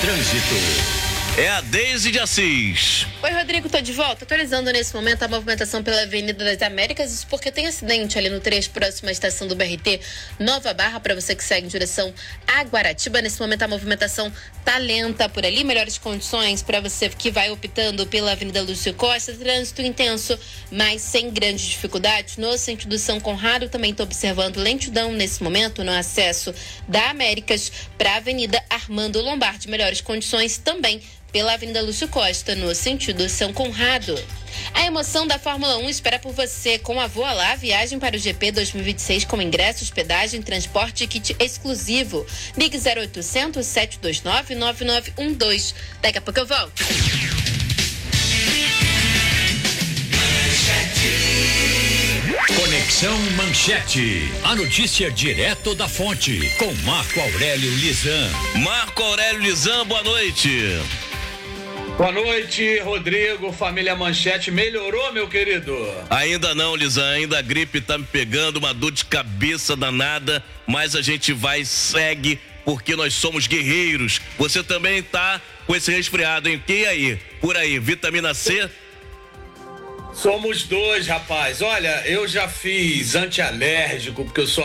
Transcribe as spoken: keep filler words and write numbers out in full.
Trânsito. É a Deise de Assis. Oi, Rodrigo, tô de volta. Atualizando nesse momento a movimentação pela Avenida das Américas, isso porque tem acidente ali no trecho próximo à estação do B R T Nova Barra, para você que segue em direção a Guaratiba. Nesse momento a movimentação tá lenta por ali, melhores condições para você que vai optando pela Avenida Lúcio Costa, trânsito intenso, mas sem grandes dificuldades. No sentido São Conrado, também tô observando lentidão nesse momento no acesso da Américas para a Avenida Armando Lombardi, melhores condições também pela Avenida Lúcio Costa, no sentido São Conrado. A emoção da Fórmula um espera por você com a Voa Lá, viagem para o G P dois mil e vinte e seis com ingresso, hospedagem, transporte e kit exclusivo. Ligue zero oitocentos, sete dois nove, nove nove um dois. Daqui a pouco eu volto. Conexão Manchete. A notícia direto da fonte, com Marco Aurélio Lisan. Marco Aurélio Lisan, boa noite. Boa noite, Rodrigo, família Manchete. Melhorou, meu querido? Ainda não, Lisan, ainda a gripe tá me pegando, uma dor de cabeça danada, mas a gente vai e segue, porque nós somos guerreiros. Você também tá com esse resfriado, hein? E aí? Por aí, vitamina C? Somos dois, rapaz. Olha, eu já fiz antialérgico, porque eu sou